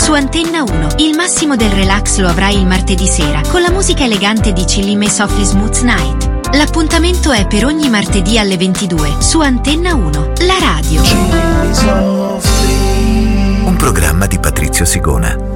Su Antenna 1, il massimo del relax lo avrai il martedì sera con la musica elegante di Chilli May Softly Smooth Night. L'appuntamento è per ogni martedì alle 22 su Antenna 1, la radio. Un programma di Patrizio Sigona.